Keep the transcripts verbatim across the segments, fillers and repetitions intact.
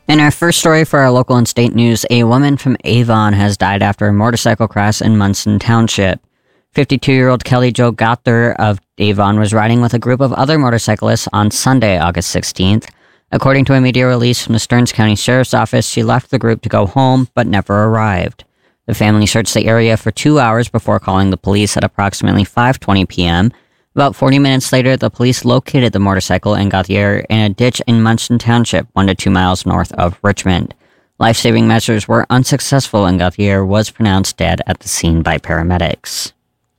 In our first story for our local and state news, a woman from Avon has died after a motorcycle crash in Munson Township. fifty-two-year-old Kelly Jo Gother of Avon was riding with a group of other motorcyclists on Sunday, August sixteenth. According to a media release from the Stearns County Sheriff's Office, she left the group to go home, but never arrived. The family searched the area for two hours before calling the police at approximately five twenty p.m. About forty minutes later, the police located the motorcycle and Gauthier in a ditch in Munson Township, one to two miles north of Richmond. Life-saving measures were unsuccessful and Gauthier was pronounced dead at the scene by paramedics.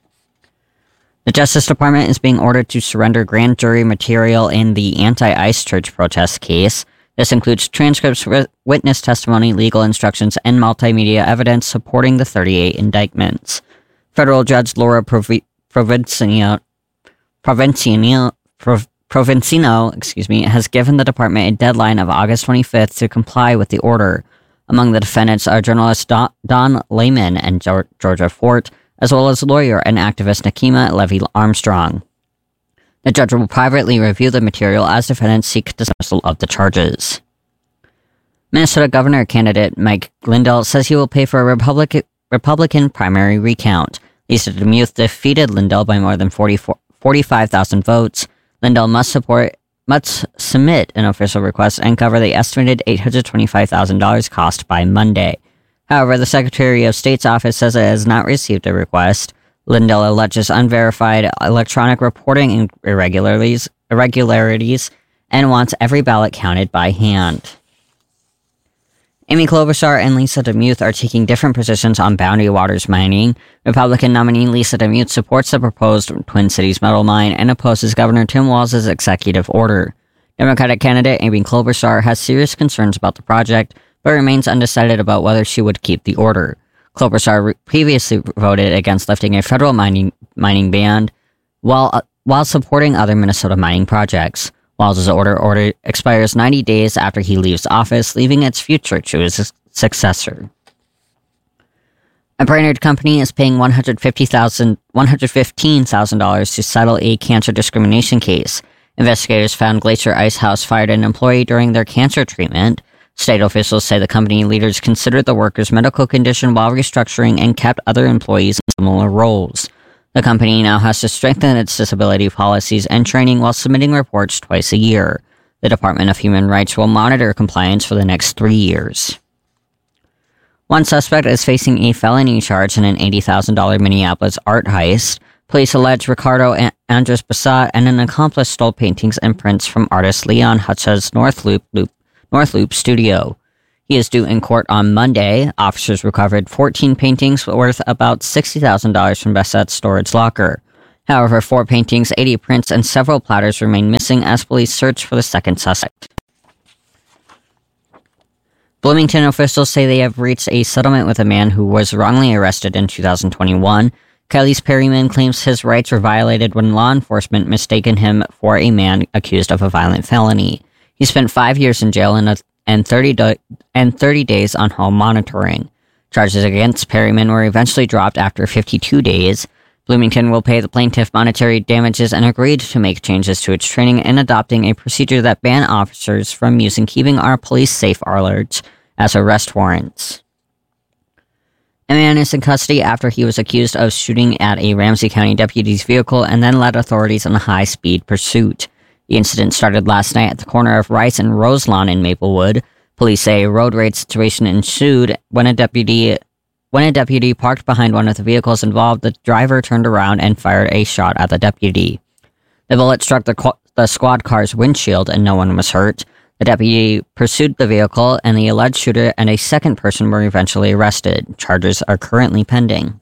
The Justice Department is being ordered to surrender grand jury material in the anti-ICE church protest case. This includes transcripts, witness testimony, legal instructions, and multimedia evidence supporting the thirty-eight indictments. Federal Judge Laura Provi- Provincino Provincino, Prov- Provincino, excuse me, has given the department a deadline of August twenty-fifth to comply with the order. Among the defendants are journalist Don, Don Layman and jo- Georgia Fort, as well as lawyer and activist Nakima Levy Armstrong. The judge will privately review the material as defendants seek dismissal of the charges. Minnesota governor candidate Mike Lindell says he will pay for a Republic- Republican primary recount. Lisa DeMuth defeated Lindell by more than forty-five thousand votes. Lindell must support must submit an official request and cover the estimated eight hundred twenty-five thousand dollars cost by Monday. However, the Secretary of State's office says it has not received a request. Lindell alleges unverified electronic reporting irregularities, irregularities and wants every ballot counted by hand. Amy Klobuchar and Lisa DeMuth are taking different positions on Boundary Waters mining. Republican nominee Lisa DeMuth supports the proposed Twin Cities metal mine and opposes Governor Tim Walz's executive order. Democratic candidate Amy Klobuchar has serious concerns about the project, but remains undecided about whether she would keep the order. Klobuchar re- previously voted against lifting a federal mining mining ban while uh, while supporting other Minnesota mining projects. Walz's order order expires ninety days after he leaves office, leaving its future to his successor. A Brainerd company is paying one hundred fifty thousand dollars, one hundred fifteen thousand dollars to settle a cancer discrimination case. Investigators found Glacier Ice House fired an employee during their cancer treatment. State officials say the company leaders considered the worker's medical condition while restructuring and kept other employees in similar roles. The company now has to strengthen its disability policies and training while submitting reports twice a year. The Department of Human Rights will monitor compliance for the next three years. One suspect is facing a felony charge in an eighty thousand dollars Minneapolis art heist. Police allege Ricardo Andres Bassat and an accomplice stole paintings and prints from artist Leon Hutch's North Loop, Loop, North Loop studio. He is due in court on Monday. Officers recovered fourteen paintings worth about sixty thousand dollars from Bassat's storage locker. However, four paintings, eighty prints, and several platters remain missing as police search for the second suspect. Bloomington officials say they have reached a settlement with a man who was wrongly arrested in two thousand twenty-one. Kelly's Perryman claims his rights were violated when law enforcement mistaken him for a man accused of a violent felony. He spent five years in jail and, a, and, thirty do, and thirty days on home monitoring. Charges against Perryman were eventually dropped after fifty-two days. Bloomington will pay the plaintiff monetary damages and agreed to make changes to its training and adopting a procedure that ban officers from using Keeping Our Police Safe alerts as arrest warrants. A man is in custody after he was accused of shooting at a Ramsey County deputy's vehicle and then led authorities on a high-speed pursuit. The incident started last night at the corner of Rice and Roselawn in Maplewood. Police say a road rage situation ensued when a deputy when a deputy parked behind one of the vehicles involved. The driver turned around and fired a shot at the deputy. The bullet struck the, the squad car's windshield and no one was hurt. The deputy pursued the vehicle, and the alleged shooter and a second person were eventually arrested. Charges are currently pending.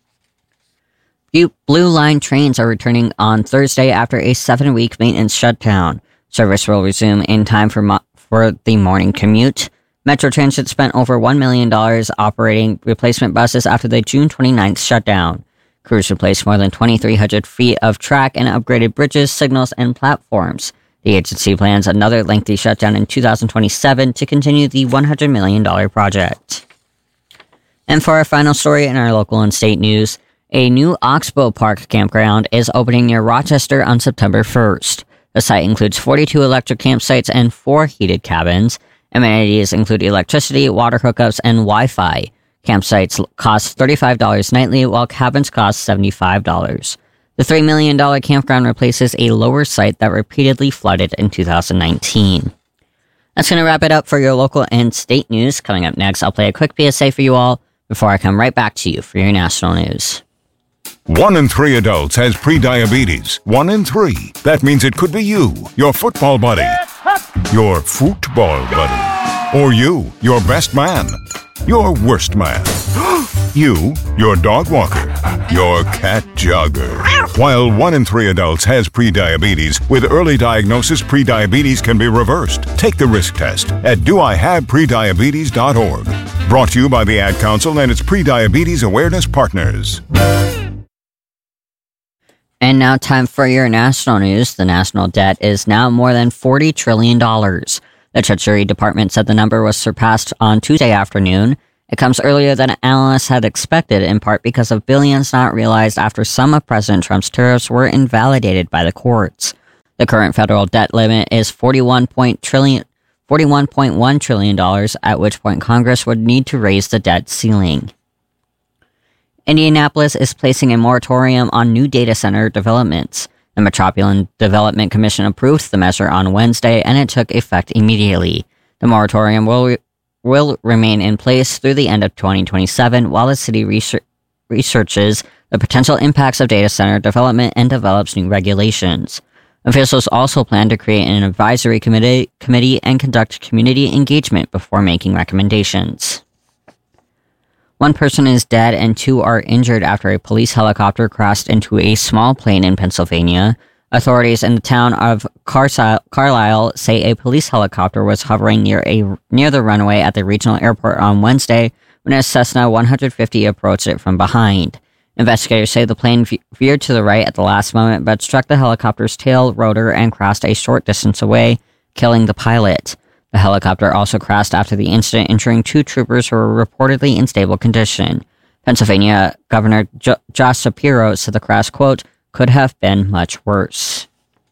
Blue Line trains are returning on Thursday after a seven-week maintenance shutdown. Service will resume in time for mo- for the morning commute. Metro Transit spent over one million dollars operating replacement buses after the June twenty-ninth shutdown. Crews replaced more than twenty-three hundred feet of track and upgraded bridges, signals, and platforms. The agency plans another lengthy shutdown in two thousand twenty-seven to continue the one hundred million dollars project. And for our final story in our local and state news, a new Oxbow Park campground is opening near Rochester on September first. The site includes forty-two electric campsites and four heated cabins. Amenities include electricity, water hookups, and Wi-Fi. Campsites cost thirty-five dollars nightly, while cabins cost seventy-five dollars. The three million dollars campground replaces a lower site that repeatedly flooded in two thousand nineteen. That's going to wrap it up for your local and state news. Coming up next, I'll play a quick P S A for you all before I come right back to you for your national news. One in three adults has prediabetes. One in three. That means it could be you, your football buddy, your football buddy, or you, your best man, your worst man, you, your dog walker, your cat jogger. While one in three adults has prediabetes, with early diagnosis, prediabetes can be reversed. Take the risk test at do I have prediabetes dot org. Brought to you by the Ad Council and its Prediabetes Awareness Partners. And now time for your national news. The national debt is now more than forty trillion dollars. The Treasury Department said the number was surpassed on Tuesday afternoon. It comes earlier than analysts had expected, in part because of billions not realized after some of President Trump's tariffs were invalidated by the courts. The current federal debt limit is forty-one point one trillion dollars, at which point Congress would need to raise the debt ceiling. Indianapolis is placing a moratorium on new data center developments. The Metropolitan Development Commission approved the measure on Wednesday, and it took effect immediately. The moratorium will re- will remain in place through the end of twenty twenty-seven while the city research- researches the potential impacts of data center development and develops new regulations. Officials also plan to create an advisory committee, committee and conduct community engagement before making recommendations. One person is dead and two are injured after a police helicopter crashed into a small plane in Pennsylvania. Authorities in the town of Carlisle say a police helicopter was hovering near a near the runway at the regional airport on Wednesday when a Cessna one fifty approached it from behind. Investigators say the plane veered to the right at the last moment but struck the helicopter's tail rotor and crashed a short distance away, killing the pilot. The helicopter also crashed after the incident, injuring two troopers who were reportedly in stable condition. Pennsylvania Governor jo- Josh Shapiro said the crash, quote, could have been much worse.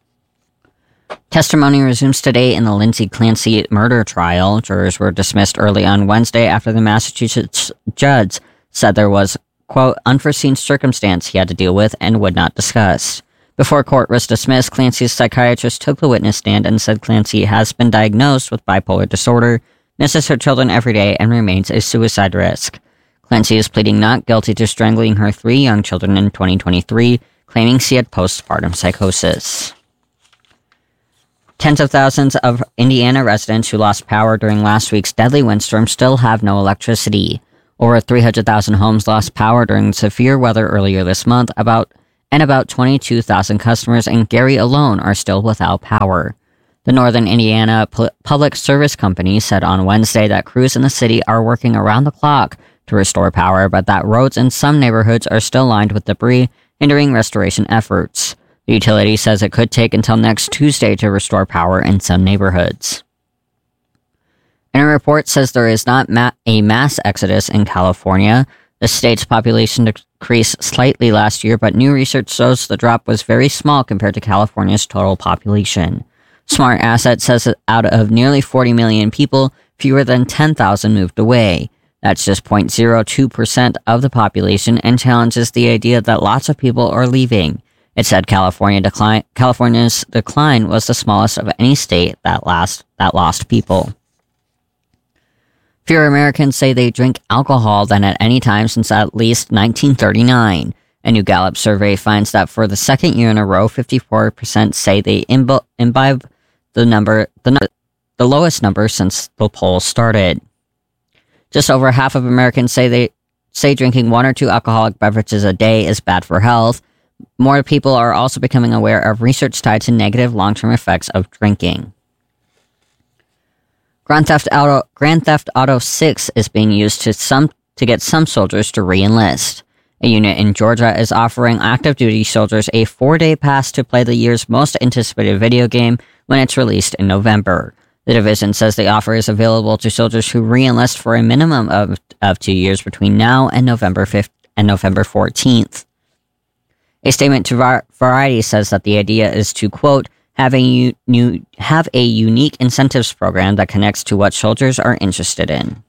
Testimony resumes today in the Lindsay Clancy murder trial. Jurors were dismissed early on Wednesday after the Massachusetts judge said there was, quote, unforeseen circumstance he had to deal with and would not discuss. Before court was dismissed, Clancy's psychiatrist took the witness stand and said Clancy has been diagnosed with bipolar disorder, misses her children every day, and remains a suicide risk. Clancy is pleading not guilty to strangling her three young children in twenty twenty-three, claiming she had postpartum psychosis. Tens of thousands of Indiana residents who lost power during last week's deadly windstorm still have no electricity. Over three hundred thousand homes lost power during severe weather earlier this month, about and about twenty-two thousand customers in Gary alone are still without power. The Northern Indiana P- Public Service Company said on Wednesday that crews in the city are working around the clock to restore power, but that roads in some neighborhoods are still lined with debris, hindering restoration efforts. The utility says it could take until next Tuesday to restore power in some neighborhoods. And a report says there is not ma- a mass exodus in California. The state's population decreased slightly last year, but new research shows the drop was very small compared to California's total population. Smart Asset says that out of nearly forty million people, fewer than ten thousand moved away. That's just zero point zero two percent of the population and challenges the idea that lots of people are leaving. It said California decline, California's decline was the smallest of any state that, last, that lost people. Fewer Americans say they drink alcohol than at any time since at least nineteen thirty-nine. A new Gallup survey finds that for the second year in a row, fifty-four percent say they imb- imbibe the number, the, no- the lowest number since the poll started. Just over half of Americans say they say drinking one or two alcoholic beverages a day is bad for health. More people are also becoming aware of research tied to negative long-term effects of drinking. Grand Theft Auto Grand Theft Auto six is being used to some to get some soldiers to re-enlist. A unit in Georgia is offering active duty soldiers a four-day pass to play the year's most anticipated video game when it's released in November. The division says the offer is available to soldiers who re-enlist for a minimum of, of two years between now and November fifth and November fourteenth. A statement to Var- Variety says that the idea is to, quote, have a, new, have a unique incentives program that connects to what soldiers are interested in.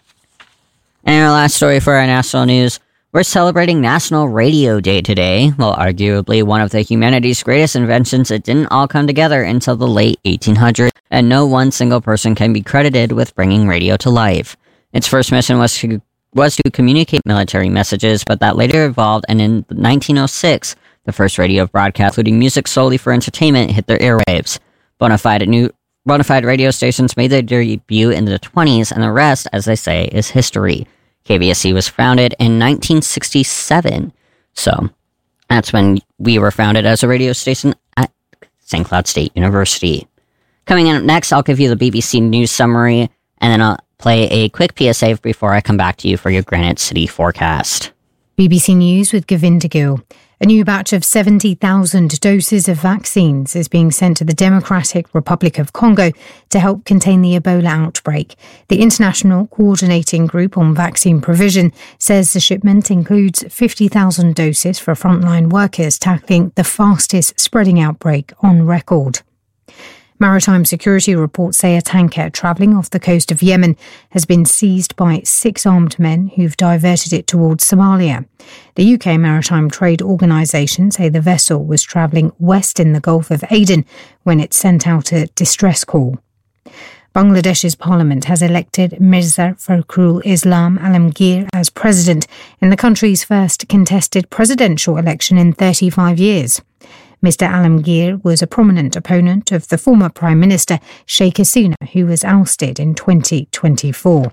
And our last story for our national news, we're celebrating National Radio Day today. Well, arguably one of the humanity's greatest inventions, it didn't all come together until the late eighteen hundreds, and no one single person can be credited with bringing radio to life. Its first mission was to, was to communicate military messages, but that later evolved, and in nineteen oh six, the first radio broadcast, including music solely for entertainment, hit their airwaves. Bonafide new Bonafide radio stations made their debut in the twenties, and the rest, as they say, is history. K B S C was founded in nineteen sixty-seven, so that's when we were founded as a radio station at Saint Cloud State University. Coming in next, I'll give you the B B C News summary, and then I'll play a quick P S A before I come back to you for your Granite City forecast. B B C News with Govinda Gill. A new batch of seventy thousand doses of vaccines is being sent to the Democratic Republic of Congo to help contain the Ebola outbreak. The International Coordinating Group on Vaccine Provision says the shipment includes fifty thousand doses for frontline workers tackling the fastest spreading outbreak on record. Maritime security reports say a tanker travelling off the coast of Yemen has been seized by six armed men who've diverted it towards Somalia. The U K Maritime Trade Organisation say the vessel was travelling west in the Gulf of Aden when it sent out a distress call. Bangladesh's parliament has elected Mirza Fakhrul Islam Alamgir as president in the country's first contested presidential election in thirty-five years. Mister Alamgir was a prominent opponent of the former Prime Minister Sheikh Hasina, who was ousted in twenty twenty-four.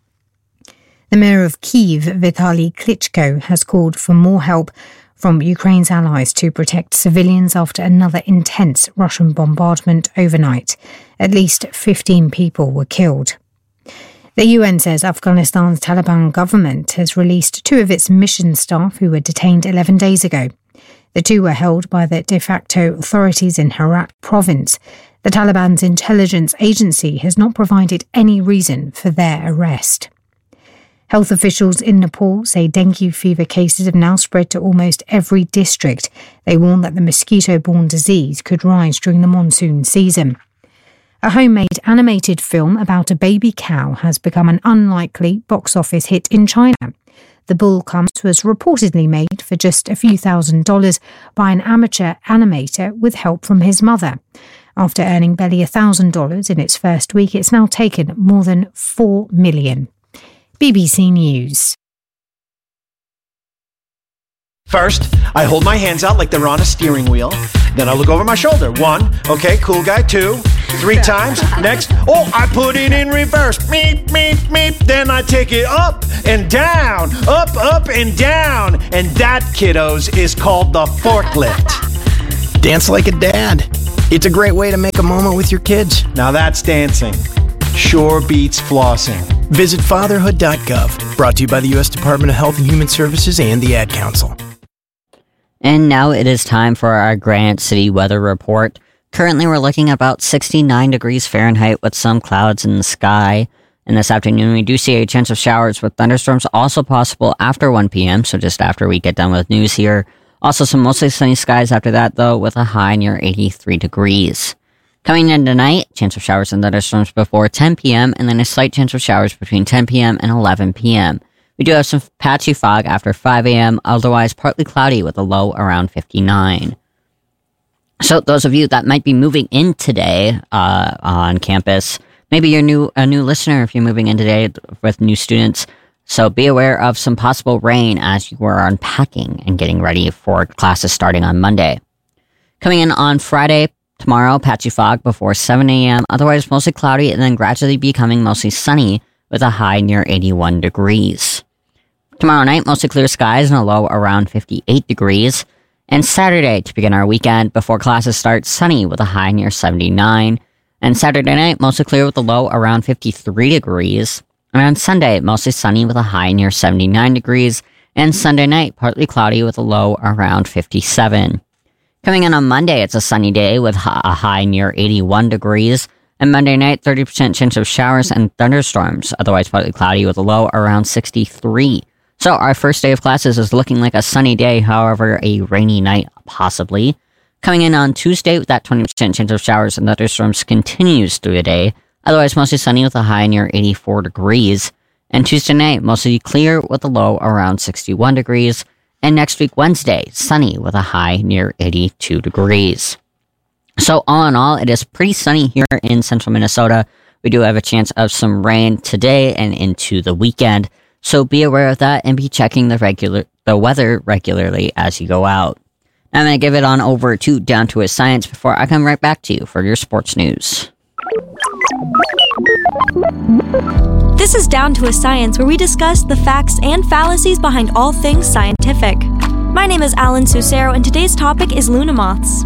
The mayor of Kyiv, Vitaly Klitschko, has called for more help from Ukraine's allies to protect civilians after another intense Russian bombardment overnight. At least fifteen people were killed. The U N says Afghanistan's Taliban government has released two of its mission staff who were detained eleven days ago. The two were held by the de facto authorities in Herat province. The Taliban's intelligence agency has not provided any reason for their arrest. Health officials in Nepal say dengue fever cases have now spread to almost every district. They warn that the mosquito-borne disease could rise during the monsoon season. A homemade animated film about a baby cow has become an unlikely box office hit in China. The Bull Comes was reportedly made for just a few thousand dollars by an amateur animator with help from his mother. After earning barely a thousand dollars in its first week, it's now taken more than four million. B B C News. First, I hold my hands out like they're on a steering wheel. Then I look over my shoulder. One, okay, cool guy. Two, three times. Next, oh, I put it in reverse. Meep, meep, meep. Then I take it up and down, up, up, and down. And that, kiddos, is called the forklift. Dance like a dad. It's a great way to make a moment with your kids. Now that's dancing. Sure beats flossing. Visit fatherhood dot gov. Brought to you by the U S Department of Health and Human Services and the Ad Council. And now it is time for our Granite City weather report. Currently, we're looking at about sixty-nine degrees Fahrenheit with some clouds in the sky. And this afternoon, we do see a chance of showers with thunderstorms also possible after one p.m., so just after we get done with news here. Also, some mostly sunny skies after that, though, with a high near eighty-three degrees. Coming in tonight, chance of showers and thunderstorms before ten p.m., and then a slight chance of showers between ten p.m. and eleven p.m. We do have some patchy fog after five a.m., otherwise partly cloudy with a low around fifty-nine. So those of you that might be moving in today uh, on campus, maybe you're new, a new listener if you're moving in today with new students, so be aware of some possible rain as you are unpacking and getting ready for classes starting on Monday. Coming in on Friday, tomorrow, patchy fog before seven a.m., otherwise mostly cloudy and then gradually becoming mostly sunny with a high near eighty-one degrees. Tomorrow night, mostly clear skies and a low around fifty-eight degrees. And Saturday, to begin our weekend, before classes start, sunny with a high near seventy-nine. And Saturday night, mostly clear with a low around fifty-three degrees. And on Sunday, mostly sunny with a high near seventy-nine degrees. And Sunday night, partly cloudy with a low around fifty-seven. Coming in on Monday, it's a sunny day with a high near eighty-one degrees. And Monday night, thirty percent chance of showers and thunderstorms, otherwise partly cloudy with a low around sixty-three. So our first day of classes is looking like a sunny day, however, a rainy night possibly. Coming in on Tuesday with that twenty percent chance of showers and thunderstorms continues through the day. Otherwise, mostly sunny with a high near eighty-four degrees. And Tuesday night, mostly clear with a low around sixty-one degrees. And next week, Wednesday, sunny with a high near eighty-two degrees. So all in all, it is pretty sunny here in central Minnesota. We do have a chance of some rain today and into the weekend. So be aware of that and be checking the regular the weather regularly as you go out. Now I'm going to give it on over to Down to a Science before I come right back to you for your sports news. This is Down to a Science, where we discuss the facts and fallacies behind all things scientific. My name is Alan Sucero, and today's topic is Luna moths.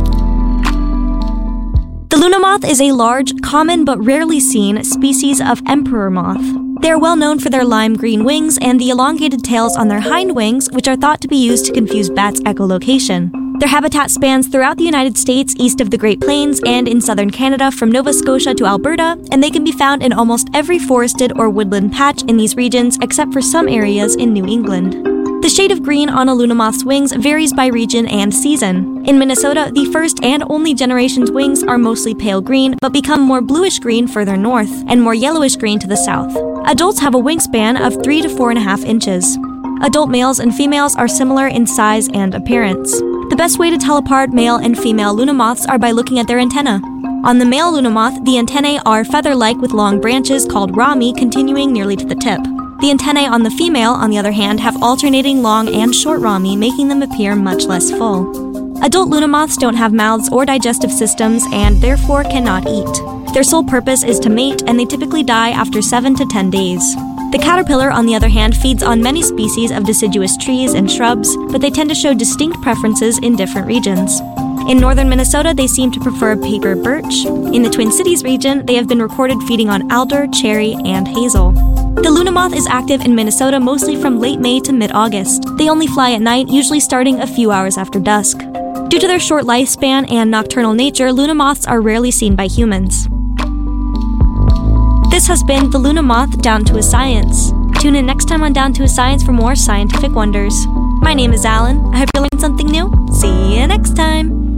The Luna moth is a large, common but rarely seen species of emperor moth. They are well known for their lime green wings and the elongated tails on their hind wings, which are thought to be used to confuse bats' echolocation. Their habitat spans throughout the United States, east of the Great Plains, and in southern Canada from Nova Scotia to Alberta, and they can be found in almost every forested or woodland patch in these regions except for some areas in New England. The shade of green on a Luna moth's wings varies by region and season. In Minnesota, the first and only generation's wings are mostly pale green, but become more bluish-green further north, and more yellowish-green to the south. Adults have a wingspan of three to four and a half inches. Adult males and females are similar in size and appearance. The best way to tell apart male and female Luna moths are by looking at their antennae. On the male Luna moth, the antennae are feather-like with long branches called rami continuing nearly to the tip. The antennae on the female, on the other hand, have alternating long and short rami, making them appear much less full. Adult Luna moths don't have mouths or digestive systems and therefore cannot eat. Their sole purpose is to mate, and they typically die after seven to ten days. The caterpillar, on the other hand, feeds on many species of deciduous trees and shrubs, but they tend to show distinct preferences in different regions. In northern Minnesota, they seem to prefer paper birch. In the Twin Cities region, they have been recorded feeding on alder, cherry, and hazel. The Luna moth is active in Minnesota mostly from late May to mid-August. They only fly at night, usually starting a few hours after dusk. Due to their short lifespan and nocturnal nature, Luna moths are rarely seen by humans. This has been the Luna moth Down to a Science. Tune in next time on Down to a Science for more scientific wonders. My name is Alan. I hope you learned something new. See you next time.